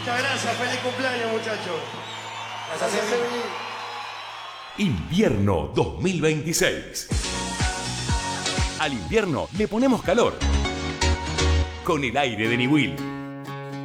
Muchas gracias, feliz cumpleaños, muchachos. Gracias, Sebi. Invierno 2026. Al invierno le ponemos calor. Con el aire de Niwil.